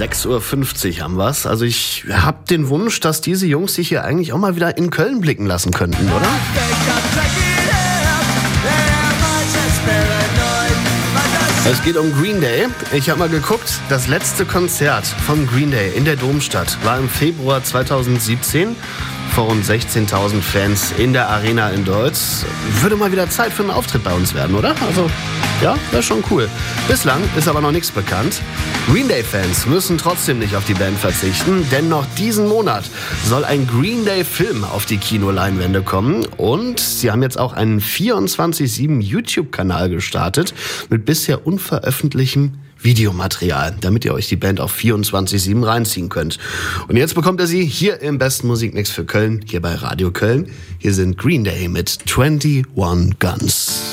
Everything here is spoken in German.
6:50 Uhr haben wir's. Also ich habe den Wunsch, dass diese Jungs sich hier eigentlich auch mal wieder in Köln blicken lassen könnten, oder? Es geht um Green Day. Ich habe mal geguckt, das letzte Konzert von Green Day in der Domstadt war im Februar 2017. Vor rund 16.000 Fans in der Arena in Deutz. Würde mal wieder Zeit für einen Auftritt bei uns werden, oder? Also, ja, wäre schon cool. Bislang ist aber noch nichts bekannt. Green Day-Fans müssen trotzdem nicht auf die Band verzichten, denn noch diesen Monat soll ein Green Day-Film auf die Kinoleinwände kommen. Und sie haben jetzt auch einen 24/7 YouTube-Kanal gestartet mit bisher unveröffentlichtem Videomaterial, damit ihr euch die Band auf 24/7 reinziehen könnt. Und jetzt bekommt ihr sie hier im besten Musikmix für Köln, hier bei Radio Köln. Hier sind Green Day mit 21 Guns.